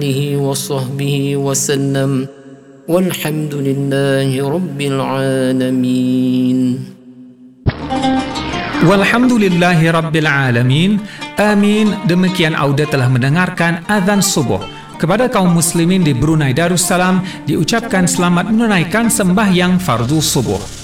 وصحبه وسلم والحمد لله رب العالمين. Walhamdulillahi Rabbil Alamin. Amin. Demikian Auda telah mendengarkan azan subuh. Kepada kaum muslimin di Brunei Darussalam diucapkan selamat menunaikan sembahyang fardu subuh.